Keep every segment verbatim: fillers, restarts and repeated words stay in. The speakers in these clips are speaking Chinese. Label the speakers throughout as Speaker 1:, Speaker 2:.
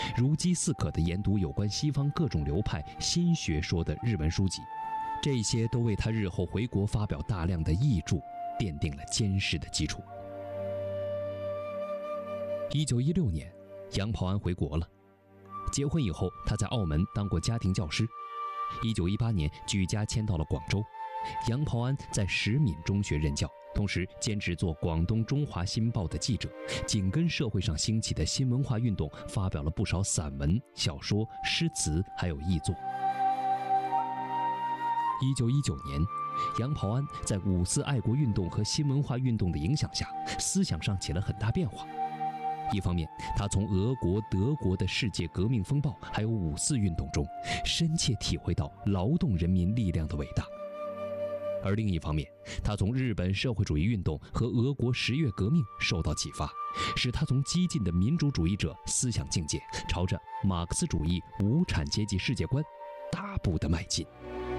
Speaker 1: 如饥似渴地研读有关西方各种流派新学说的日文书籍，这些都为他日后回国发表大量的译著奠定了坚实的基础。一九一六年，杨匏安回国了。结婚以后，他在澳门当过家庭教师。一九一八年，举家迁到了广州。杨匏安在石闽中学任教，同时兼职做广东中华新报的记者，紧跟社会上兴起的新文化运动，发表了不少散文、小说、诗词，还有译作。一九一九年，杨匏安在五四爱国运动和新文化运动的影响下，思想上起了很大变化。一方面，他从俄国、德国的世界革命风暴还有五四运动中，深切体会到劳动人民力量的伟大；而另一方面，他从日本社会主义运动和俄国十月革命受到启发，使他从激进的民主主义者思想境界，朝着马克思主义无产阶级世界观大步地迈进。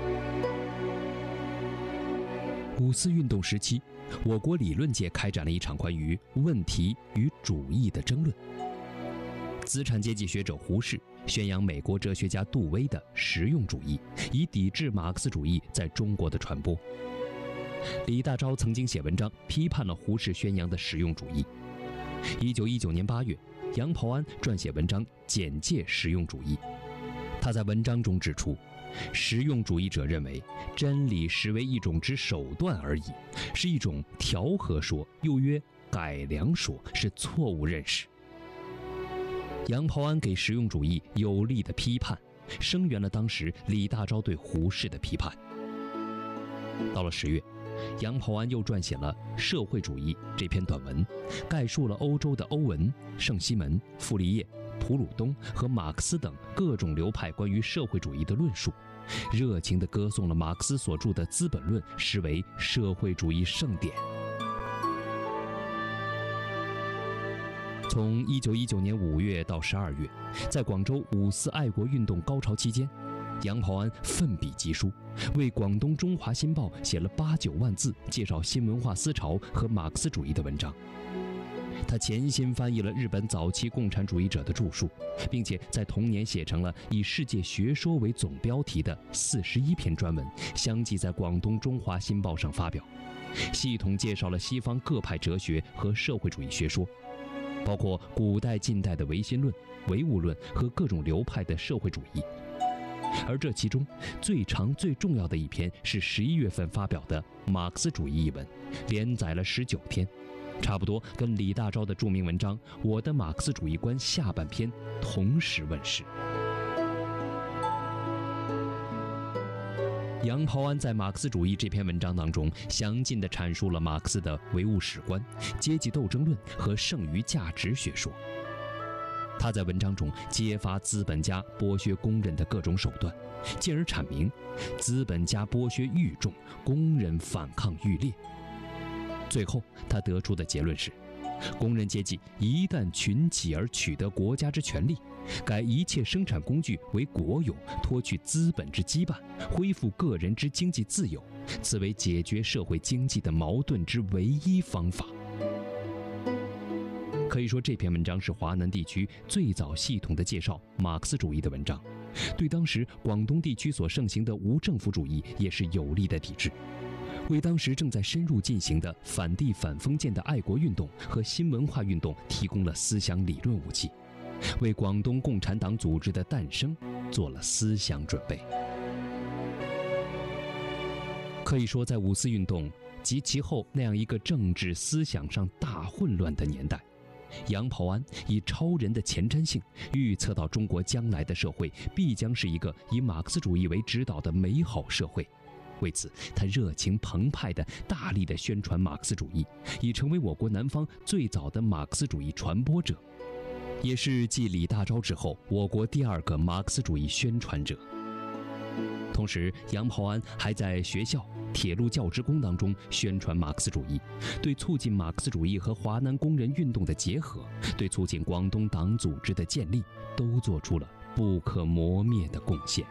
Speaker 1: 五四运动时期，我国理论界开展了一场关于问题与主义的争论。资产阶级学者胡适宣扬美国哲学家杜威的实用主义，以抵制马克思主义在中国的传播。李大钊曾经写文章批判了胡适宣扬的实用主义。一九一九年八月，杨匏安撰写文章简介实用主义。他在文章中指出，实用主义者认为真理实为一种之手段而已，是一种调和说，又曰改良说，是错误认识。杨匏安给实用主义有力的批判，声援了当时李大钊对胡适的批判。到了十月，杨匏安又撰写了《社会主义》这篇短文，概述了欧洲的欧文、圣西门、傅立叶、普鲁东和马克思等各种流派关于社会主义的论述，热情地歌颂了马克思所著的《资本论》，视为社会主义圣典。从一九一九年五月到十二月，在广州五四爱国运动高潮期间，杨匏安奋笔疾书，为广东中华新报写了八九万字介绍新文化思潮和马克思主义的文章。他潜心翻译了日本早期共产主义者的著述，并且在同年写成了以世界学说为总标题的四十一篇专文，相继在广东中华新报上发表，系统介绍了西方各派哲学和社会主义学说，包括古代近代的唯心论、唯物论和各种流派的社会主义。而这其中最长最重要的一篇是十一月份发表的《马克思主义》一文，连载了十九天，差不多跟李大钊的著名文章《我的马克思主义观》下半篇同时问世。杨匏安在《马克思主义》这篇文章当中，详尽地阐述了马克思的唯物史观、阶级斗争论和剩余价值学说。他在文章中揭发资本家剥削工人的各种手段，进而阐明资本家剥削愈重，工人反抗愈烈。最后他得出的结论是，工人阶级一旦群起而取得国家之权利，改一切生产工具为国有，脱去资本之羁绊，恢复个人之经济自由，此为解决社会经济的矛盾之唯一方法。可以说，这篇文章是华南地区最早系统的介绍马克思主义的文章，对当时广东地区所盛行的无政府主义也是有力的抵制，为当时正在深入进行的反帝反封建的爱国运动和新文化运动提供了思想理论武器，为广东共产党组织的诞生做了思想准备。可以说，在五四运动及其后那样一个政治思想上大混乱的年代，杨匏安以超人的前瞻性预测到中国将来的社会必将是一个以马克思主义为指导的美好社会。为此，他热情澎湃地大力地宣传马克思主义，已成为我国南方最早的马克思主义传播者，也是继李大钊之后我国第二个马克思主义宣传者。同时，杨匏安还在学校、铁路教职工当中宣传马克思主义，对促进马克思主义和华南工人运动的结合，对促进广东党组织的建立，都做出了不可磨灭的贡献。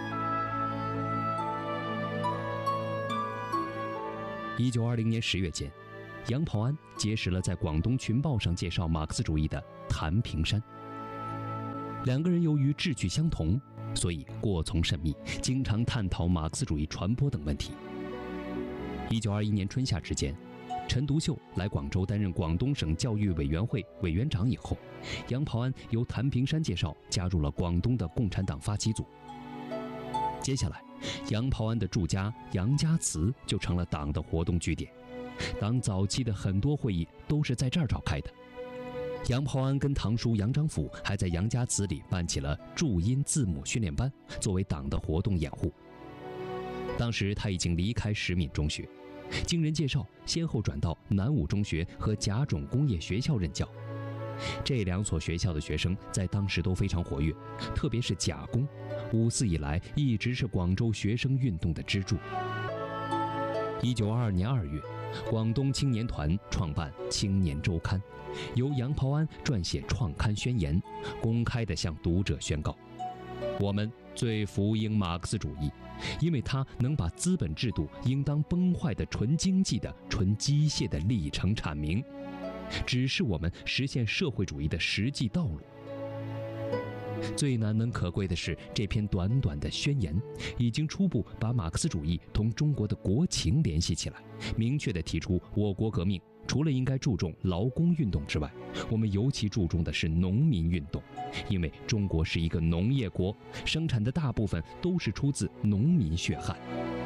Speaker 1: 一九二零年十月间，杨匏安结识了在广东群报上介绍马克思主义的谭平山。 两个人由于志趣相同，所以过从甚密，经常探讨马克思主义传播等问题。一九二一年春夏之间，陈独秀来广州担任广东省教育委员会委员长以后，杨匏安由谭平山介绍加入了广东的共产党发起组。接下来，杨匏安的住家杨家祠就成了党的活动据点，党早期的很多会议都是在这儿召开的。杨匏安跟堂叔杨章甫还在杨家祠里办起了注音字母训练班，作为党的活动掩护。当时他已经离开石敏中学，经人介绍，先后转到南武中学和甲种工业学校任教。这两所学校的学生在当时都非常活跃，特别是甲工，五四以来一直是广州学生运动的支柱。一九二二年二月，广东青年团创办《青年周刊》，由杨匏安撰写创刊宣言，公开地向读者宣告：我们最服膺马克思主义，因为它能把资本制度应当崩坏的纯经济的、纯机械的历程阐明，指示我们实现社会主义的实际道路。最难能可贵的是，这篇短短的宣言已经初步把马克思主义同中国的国情联系起来，明确地提出我国革命除了应该注重劳工运动之外，我们尤其注重的是农民运动，因为中国是一个农业国，生产的大部分都是出自农民血汗。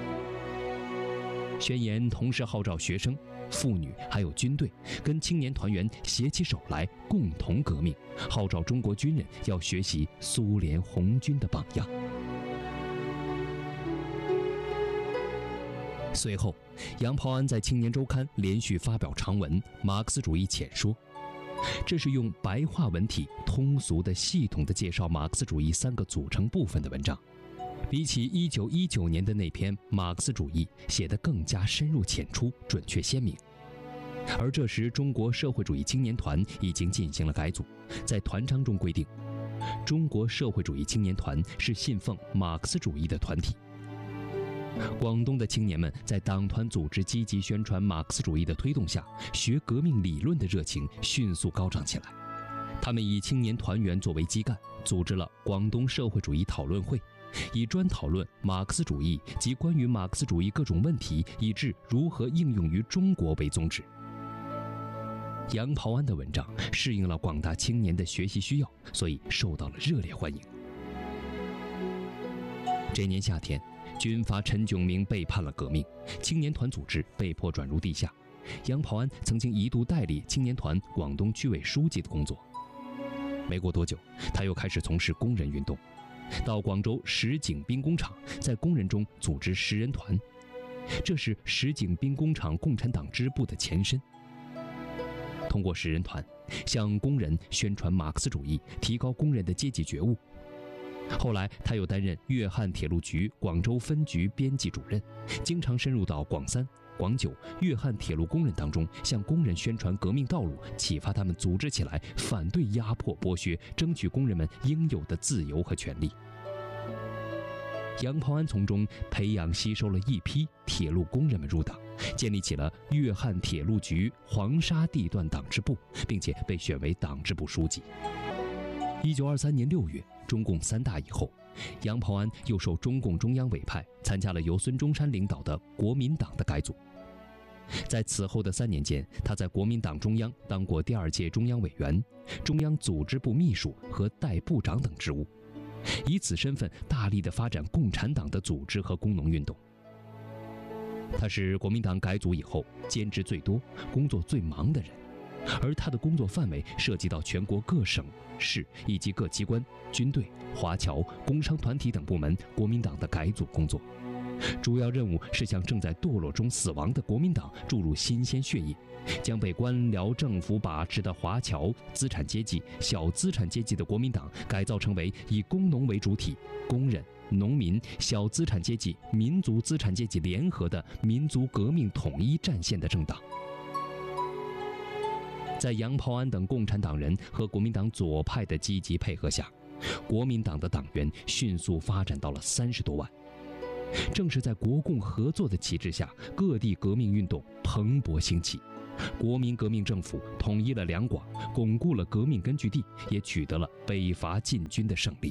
Speaker 1: 宣言同时号召学生、妇女还有军队跟青年团员携起手来，共同革命，号召中国军人要学习苏联红军的榜样。随后，杨匏安在《青年周刊》连续发表长文《马克思主义浅说》，这是用白话文体通俗的、系统的介绍马克思主义三个组成部分的文章，比起一九一九年的那篇《马克思主义》写得更加深入浅出、准确鲜明。而这时，中国社会主义青年团已经进行了改组，在团章中规定，中国社会主义青年团是信奉马克思主义的团体。广东的青年们在党团组织积极宣传马克思主义的推动下，学革命理论的热情迅速高涨起来。他们以青年团员作为基干，组织了广东社会主义讨论会，以专讨论马克思主义及关于马克思主义各种问题，以致如何应用于中国为宗旨。杨匏安的文章适应了广大青年的学习需要，所以受到了热烈欢迎。这年夏天，军阀陈炯明背叛了革命，青年团组织被迫转入地下。杨匏安曾经一度代理青年团广东区委书记的工作。没过多久，他又开始从事工人运动，到广州石井兵工厂，在工人中组织十人团，这是石井兵工厂共产党支部的前身。通过十人团，向工人宣传马克思主义，提高工人的阶级觉悟。后来，他又担任粤汉铁路局广州分局编辑主任，经常深入到广三、广九、粤汉铁路工人当中，向工人宣传革命道路，启发他们组织起来，反对压迫剥削，争取工人们应有的自由和权利。杨匏安从中培养吸收了一批铁路工人们入党，建立起了粤汉铁路局黄沙地段党支部，并且被选为党支部书记。一九二三年六月，中共三大以后，杨匏安又受中共中央委派，参加了由孙中山领导的国民党的改组。在此后的三年间，他在国民党中央当过第二届中央委员、中央组织部秘书和代部长等职务，以此身份大力地发展共产党的组织和工农运动。他是国民党改组以后兼职最多、工作最忙的人，而他的工作范围涉及到全国各省市以及各机关、军队、华侨、工商团体等部门国民党的改组工作。主要任务是向正在堕落中死亡的国民党注入新鲜血液，将被官僚政府把持的华侨、资产阶级、小资产阶级的国民党改造成为以工农为主体、工人、农民、小资产阶级、民族资产阶级联合的民族革命统一战线的政党。在杨匏安等共产党人和国民党左派的积极配合下，国民党的党员迅速发展到了三十多万。正是在国共合作的旗帜下，各地革命运动蓬勃兴起， 国民革命政府统一了两广，巩固了革命根据地，也取得了北伐进军的胜利。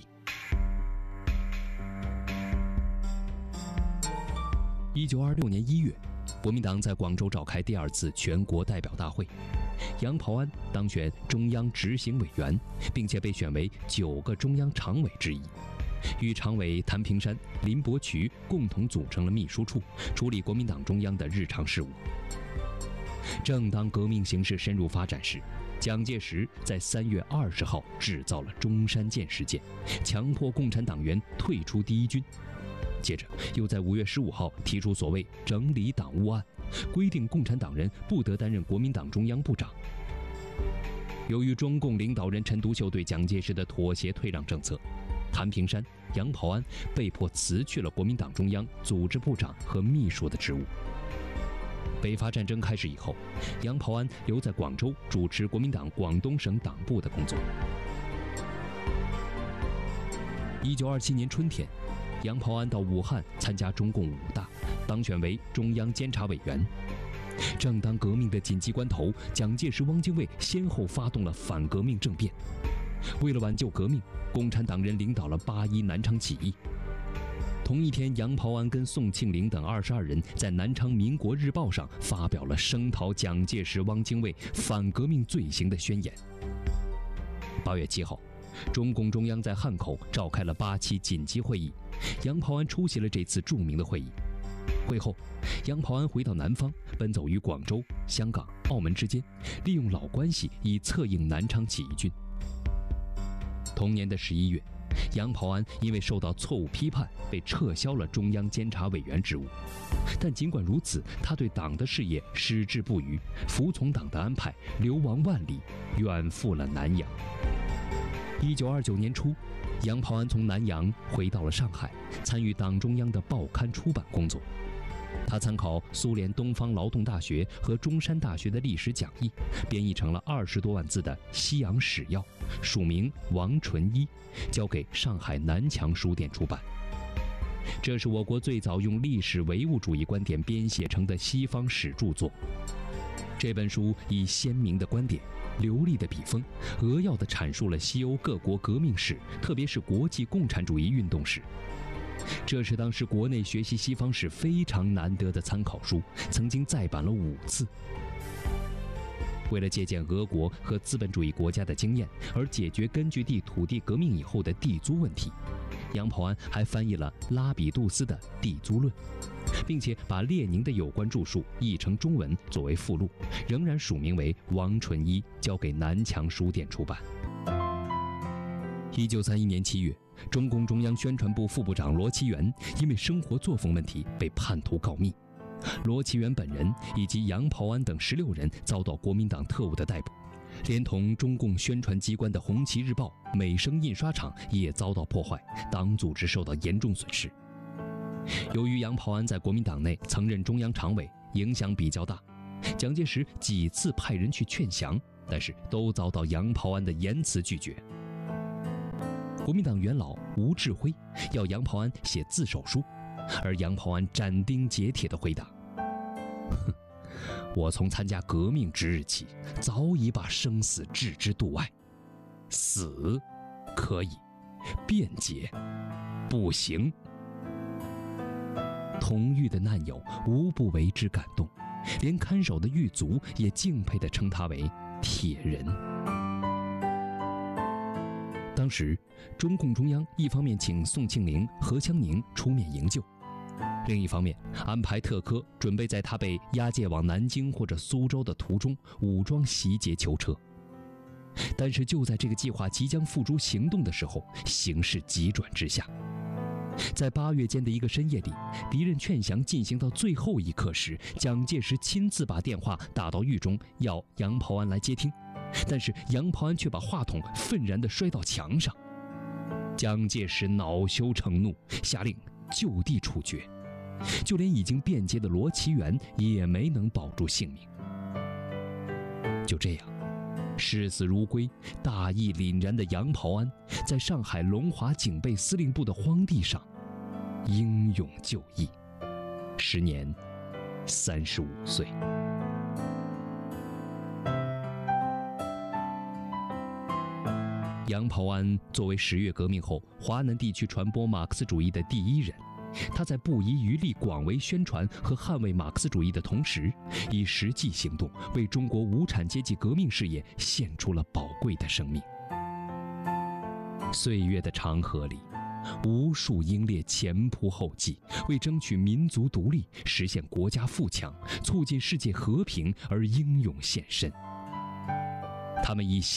Speaker 1: 一九二六年一月，国民党在广州召开第二次全国代表大会，杨匏安当选中央执行委员，并且被选为九个中央常委之一，与常委谭平山、林伯渠共同组成了秘书处，处理国民党中央的日常事务。正当革命形势深入发展时，蒋介石在三月二十号制造了中山舰事件，强迫共产党员退出第一军。接着又在五月十五号提出所谓整理党务案，规定共产党人不得担任国民党中央部长。由于中共领导人陈独秀对蒋介石的妥协退让政策，谭平山、杨匏安被迫辞去了国民党中央组织部长和秘书的职务。北伐战争开始以后，杨匏安留在广州主持国民党广东省党部的工作。一九二七年春天，杨匏安到武汉参加中共五大，当选为中央监察委员。正当革命的紧急关头，蒋介石、汪精卫先后发动了反革命政变。为了挽救革命，共产党人领导了八一南昌起义。同一天，杨匏安跟宋庆龄等二十二人在南昌《民国日报》上发表了声讨蒋介石、汪精卫反革命罪行的宣言。八月七号，中共中央在汉口召开了八期紧急会议，杨匏安出席了这次著名的会议。会后，杨匏安回到南方，奔走于广州、香港、澳门之间，利用老关系以策应南昌起义军。同年的十一月，杨匏安因为受到错误批判，被撤销了中央监察委员职务。但尽管如此，他对党的事业矢志不渝，服从党的安排，流亡万里，远赴了南洋。一九二九年初，杨匏安从南洋回到了上海，参与党中央的报刊出版工作。他参考苏联东方劳动大学和中山大学的历史讲义，编译成了二十多万字的《西洋史要》，署名王纯一，交给上海南强书店出版。这是我国最早用历史唯物主义观点编写成的西方史著作。这本书以鲜明的观点、流利的笔锋，扼要地阐述了西欧各国革命史，特别是国际共产主义运动史。这是当时国内学习西方史非常难得的参考书，曾经再版了五次。为了借鉴俄国和资本主义国家的经验，而解决根据地土地革命以后的地租问题，杨匏安还翻译了拉比杜斯的《地租论》，并且把列宁的有关著述译成中文作为附录，仍然署名为王纯一，交给南强书店出版。一九三一年七月，中共中央宣传部副部长罗其元因为生活作风问题被叛徒告密，罗其元本人以及杨匏安等十六人遭到国民党特务的逮捕，连同中共宣传机关的《红旗日报》、美声印刷厂也遭到破坏，党组织受到严重损失。由于杨匏安在国民党内曾任中央常委，影响比较大，蒋介石几次派人去劝降，但是都遭到杨匏安的严词拒绝。国民党元老吴志辉要杨匏安写自首书，而杨匏安斩钉截铁地回答：哼，我从参加革命之日起，早已把生死置之度外，死可以，辩解不行。同狱的难友无不为之感动，连看守的狱卒也敬佩地称他为铁人。当时，中共中央一方面请宋庆龄、何香凝出面营救，另一方面安排特科准备在他被押解往南京或者苏州的途中武装袭劫囚车。但是就在这个计划即将付诸行动的时候，形势急转直下。在八月间的一个深夜里，敌人劝降进行到最后一刻时，蒋介石亲自把电话打到狱中，要杨匏安来接听。但是杨匏安却把话筒愤然地摔到墙上，蒋介石恼羞成怒，下令就地处决，就连已经辩解的罗其元也没能保住性命。就这样，视死如归、大义凛然的杨匏安，在上海龙华警备司令部的荒地上英勇就义，时年三十五岁。 杨匏安作为十月革命后华南地区传播马克思主义的第一人，他在不遗余力广为宣传和捍卫马克思主义的同时，以实际行动为中国无产阶级革命事业献出了宝贵的生命。岁月的长河里，无数英烈前仆后继，为争取民族独立、实现国家富强、促进世界和平而英勇献身。他们以